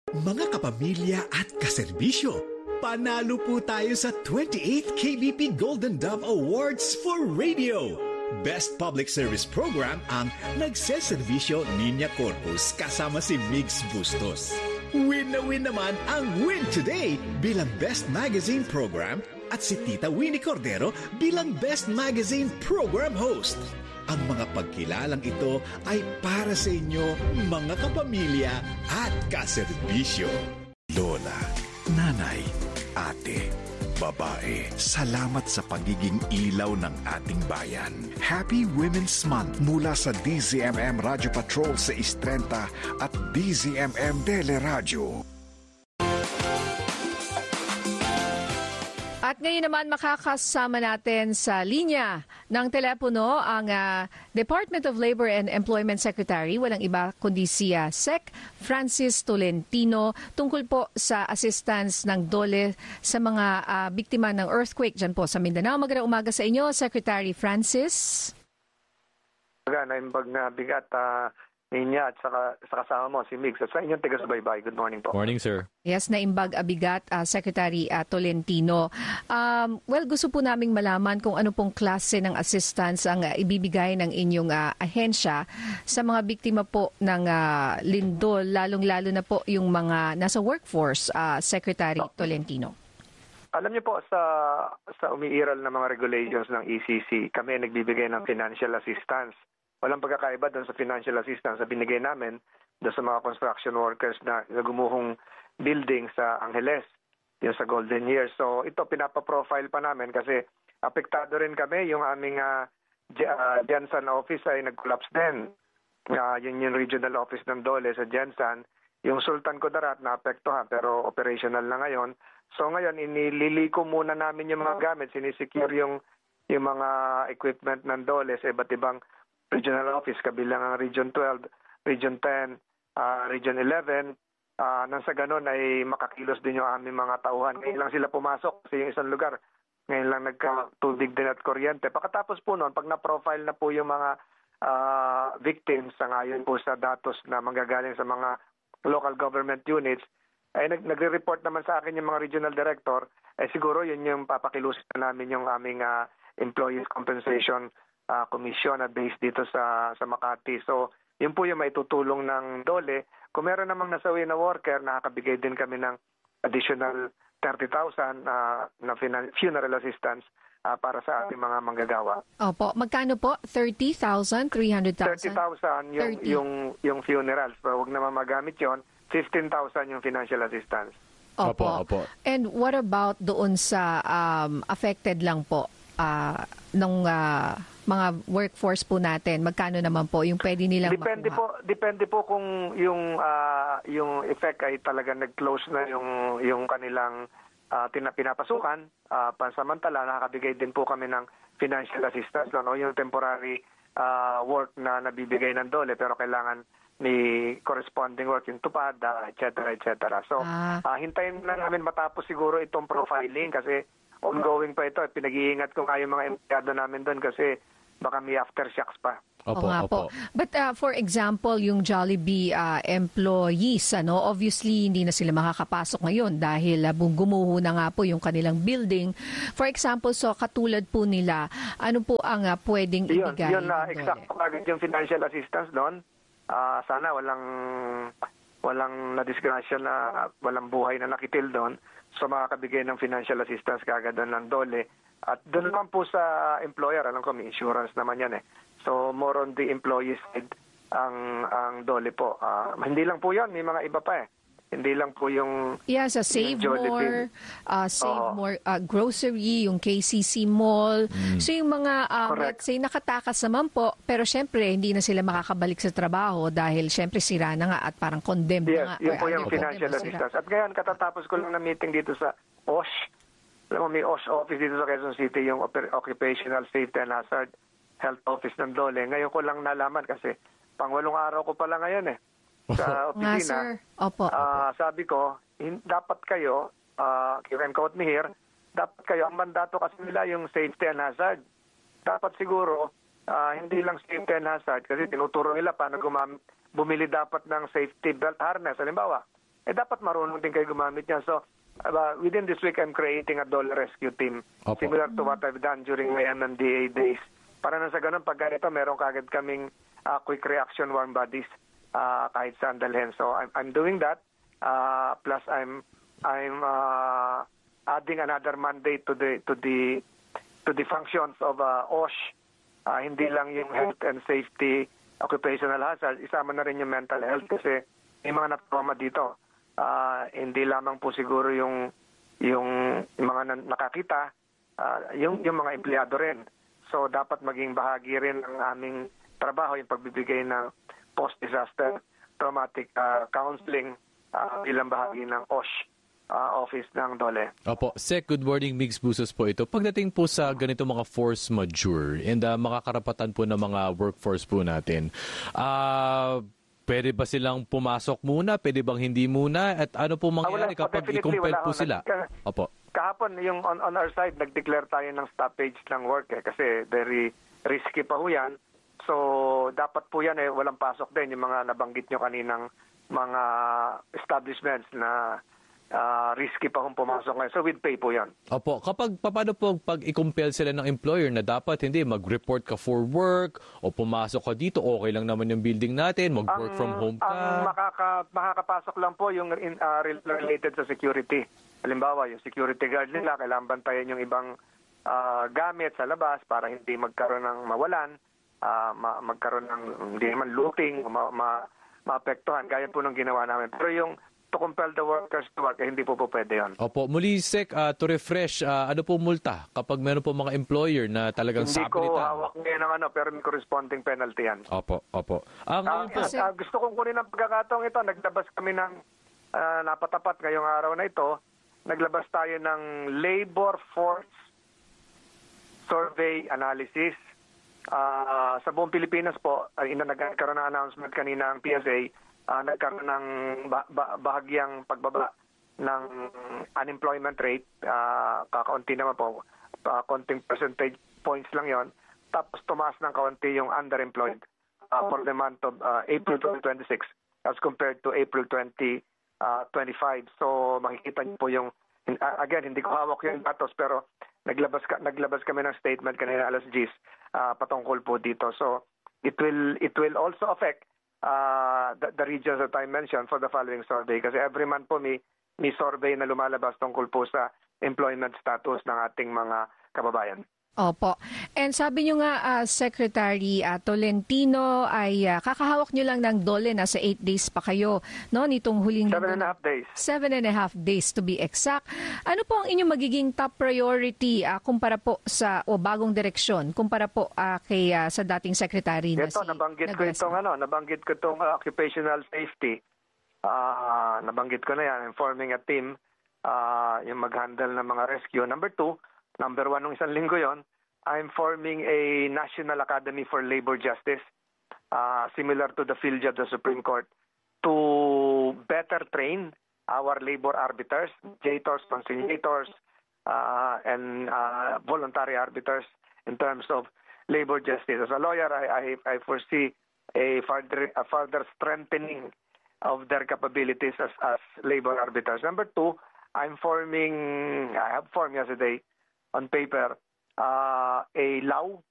Mga kapamilya at kaserbisyo, panalo po tayo sa 28th KBP Golden Dove Awards for Radio. Best Public Service Program ang Nagseserbisyo Niña Corpus kasama si Migs Bustos. Win na win naman ang Win Today bilang Best Magazine Program at si Tita Winnie Cordero bilang Best Magazine Program Host. Ang mga pagkilalang ito ay para sa inyo, mga kapamilya at kaserbisyo. Lola, nanay, ate, babae, salamat sa pagiging ilaw ng ating bayan. Happy Women's Month mula sa DZMM Radio Patrol sa 630 at DZMM Teleradio. At ngayon naman makakasama natin sa linya ng telepono ang Department of Labor and Employment Secretary, walang iba kundi si Sec Francis Tolentino, tungkol po sa assistance ng DOLE sa mga biktima ng earthquake dyan po sa Mindanao. Magandang umaga sa inyo, Secretary Francis. Naimbag na bigat niya at sa kasama mo si Migs at sa inyong taga-subaybay. Good morning po. Morning, sir. Yes, naimbag abigat, Secretary Tolentino. Well, gusto po naming malaman kung ano pong klase ng assistance ang ibibigay ng inyong ahensya sa mga biktima po ng lindol, lalong-lalo na po yung mga nasa workforce, Secretary Tolentino. Alam niyo po, sa umiiral na mga regulations ng ECC, kami nagbibigay ng financial assistance. Walang pagkakaiba doon sa financial assistance na binigay namin doon sa mga construction workers na gumuhong building sa Angeles, yung sa Golden Years. So ito pinapa-profile pa namin kasi apektado rin kami. Yung aming Jensen office ay nag-collapse din. Yun yung regional office ng DOLE sa Jensen. Yung Sultan Kudarat naapektuhan pero operational na ngayon. So ngayon inililiko muna namin yung mga gamit, sinisecure yung mga equipment ng DOLE sa iba't ibang regional office, kabilang ang Region 12, Region 10, Region 11. Nang sa ganun ay makakilos din yung aming mga tauhan. Ngayon lang sila pumasok kasi yung isang lugar, ngayon lang nagkatubig din at kuryente. Pagkatapos po noon, pag na-profile na po yung mga victims, sangayon po sa datos na manggagaling sa mga local government units, ay nagre-report naman sa akin yung mga regional director, siguro yun yung papakilusin na namin yung aming employees compensation commission na based dito sa Makati. So, yun po yung maitutulong ng DOLE. Kung meron namang nasawi na worker, nakakabigay din kami ng additional 30,000 na funeral assistance para sa ating mga manggagawa. Opo. Magkano po? 30,000? 300,000? 30,000 yung funeral. So, huwag naman magamit yon. 15,000 yung financial assistance. Opo. And what about doon sa affected lang po ng mga workforce po natin? Magkano naman po yung pwede nilang makuha? Depende po kung yung effect ay talaga nag-close na yung kanilang pinapasukan. Pansamantala, nakakabigay din po kami ng financial assistance o yung temporary work na nabibigay ng DOLE pero kailangan may corresponding work yung tupad, etc. So, hintayin na namin matapos siguro itong profiling kasi ongoing pa ito. Pinag-iingat ko nga yung mga empleyado namin doon kasi baka may aftershocks pa. Opo. But for example, yung Jollibee employees, obviously hindi na sila makakapasok ngayon dahil gumuho na nga po yung kanilang building. For example, so katulad po nila, ano po ang pwedeng ibigay? Yun exact agad yung financial assistance doon. Sana walang na-disgrasya na walang buhay na nakitil doon. So makakabigay ng financial assistance kagad doon ng DOLE. At doon naman po sa employer, alam ko may insurance naman yan eh. So more on the employee side ang DOLE po. Hindi lang po yan, may mga iba pa eh. Hindi lang po yung sa Save More, More Grocery, yung KCC Mall. So yung mga, let's say, nakatakas naman po, pero syempre hindi na sila makakabalik sa trabaho dahil syempre sira na nga at parang condemned na nga. Yes, yun po yung financial assistance. At ngayon, katatapos ko lang na meeting dito sa OSH. Alam mo, may OSH office dito sa Quezon City, yung Occupational Safety and Hazard Health Office ng DOLE. Ngayon ko lang nalaman kasi pang-8 araw ko pala ngayon eh. Sa opisina. Opo. Sabi ko, dapat kayo, you can quote me here, dapat kayo, ang mandato kasi nila yung safety and hazard. Dapat siguro, hindi lang safety and hazard kasi tinuturo nila paano bumili dapat ng safety belt harness. Halimbawa, dapat marunong din kayo gumamit niya. So, within this week, I'm creating a Dole Rescue Team, Opo. similar to what I've done during my MMDA days. Para na sa ganun, pag ganito, meron kagad kaming quick reaction warm bodies kahit saan dalhin. So, I'm doing that. Plus, I'm adding another mandate to the functions of OSH. Hindi lang yung health and safety, occupational hazard, isama na rin yung mental health kasi may mga na-trauma dito. Hindi lamang po siguro yung mga nakakita, yung mga empleyado rin. So dapat maging bahagi rin ng aming trabaho yung pagbibigay ng post-disaster traumatic counseling bilang bahagi ng OSH office ng DOLE. Opo. Sec, good morning. Migs Busos po ito. Pagdating po sa ganito mga force majeure and mga karapatan po ng mga workforce po natin, pwede ba silang pumasok muna? Pwede bang hindi muna? At ano po mangyayari kapag i-compel po sila? Opo. Kahapon, yung on our side, nag-declare tayo ng stoppage ng work kasi very risky pa ho yan. So, dapat po yan walang pasok din yung mga nabanggit nyo kaninang mga establishments na risky pa kung pumasok ngayon. So, with pay po yan. Opo. Paano po pag i-compel sila ng employer na dapat hindi mag-report ka for work o pumasok ka dito, okay lang naman yung building natin, mag-work from home ka? Ang makakapasok lang po yung related sa security. Halimbawa, yung security guard nila, kailangan bantayan yung ibang gamit sa labas para hindi magkaroon ng mawalan, magkaroon ng hindi naman looting, maapektuhan. Gaya po ng ginawa namin. Pero yung to compel the workers to work, hindi po pwede yun. Opo. Muli, Sec, to refresh, ano po multa kapag meron po mga employer na talagang sabi nito? Hindi ko hawak ngayon ng pero may corresponding penalty yan. Opo. Gusto kong kunin ng pagkakataong ito. Naglabas kami ng napatapat ngayong araw na ito. Naglabas tayo ng labor force survey analysis. Sa buong Pilipinas po, nagkaroon ng announcement kanina ang PSA, nagkaroon ng bahagyang pagbaba ng unemployment rate. Kakaunti naman po, konting percentage points lang yon. Tapos tumaas ng kaunti yung underemployed for the month of April 2026 as compared to April 2025. So makikita niyo po yung, again, hindi ko hawak yung datos pero naglabas kami ng statement kanina alas 10 patungkol po dito. So it will also affect the regions that I mentioned for the following survey kasi every month po may survey na lumalabas tungkol po sa employment status ng ating mga kababayan. Opo. And sabi nyo nga, Secretary Tolentino, ay kakahawak nyo lang ng DOLE, nasa 8 days pa kayo, no? Nitong huling 7.5 days. 7.5 days to be exact. Ano po ang inyong magiging top priority kumpara po sa bagong direksyon, kumpara po sa dating Secretary na ito, nabanggit ko itong occupational safety. Nabanggit ko na yan, I'm forming a team yung mag-handle ng mga rescue. Number 1 nung isang linggo yon, I'm forming a National Academy for Labor Justice, similar to the PhilJab of the Supreme Court, to better train our labor arbiters, mediators, conciliators, and voluntary arbiters in terms of labor justice. As a lawyer, I foresee a further strengthening of their capabilities as labor arbiters. Number 2, I have formed yesterday on paper a law